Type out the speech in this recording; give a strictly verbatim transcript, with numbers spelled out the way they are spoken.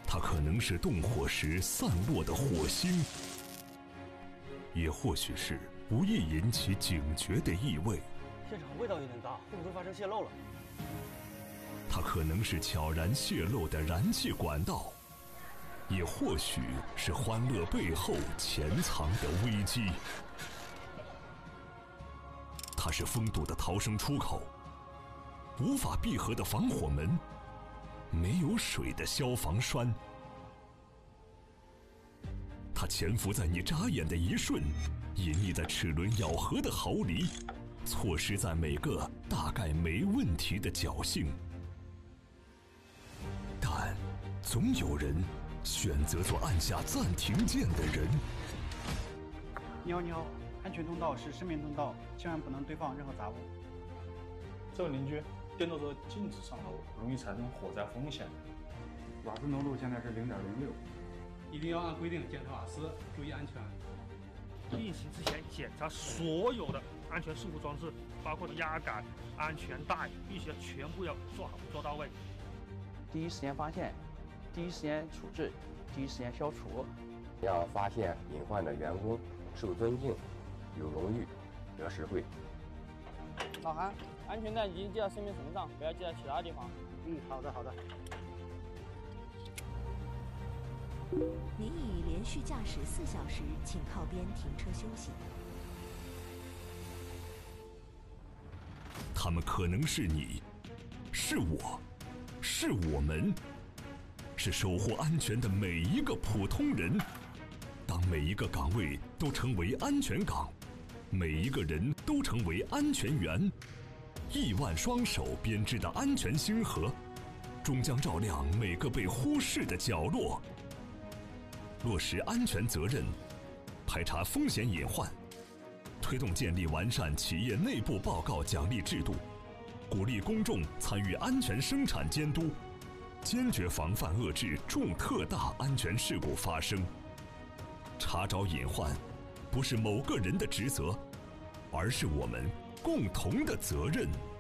它可能是动火时散落的火星，也或许是不易引起警觉的异味。 现场味道有点大，会不会发生泄漏了？ 它可能是悄然泄漏的燃气管道，也或许是欢乐背后潜藏的危机。它是封堵的逃生出口，无法闭合的防火门，没有水的消防栓。它潜伏在你眨眼的一瞬，隐匿在齿轮咬合的毫厘，错失在每个大概没问题的侥幸。但总有人选择做按下暂停键的人。 你好，你好，安全通道是生命通道，千万不能堆放任何杂物。 这位邻居，电动车禁止上楼，容易产生火灾风险。 瓦斯浓度现在是零点零六， 一定要按规定检查瓦斯，注意安全。 运行之前检查所有的安全事故装置，包括压杆、安全带，必须要全部要做好做到位。 第一时间发现，第一时间处置，第一时间消除。 要发现隐患的员工受尊敬、有荣誉、得实惠。 老韩，安全带一定系在生命绳上，不要系在其他地方。 嗯，好的好的。 您已连续驾驶四小时，请靠边停车休息。 他们可能是你，是我，是我们，是守护安全的每一个普通人。当每一个岗位都成为安全岗，每一个人都成为安全员，亿万双手编织的安全星河，终将照亮每个被忽视的角落。落实安全责任，排查风险隐患，推动建立完善企业内部报告奖励制度，鼓励公众参与安全生产监督，坚决防范遏制重特大安全事故发生。查找隐患，不是某个人的职责，而是我们共同的责任。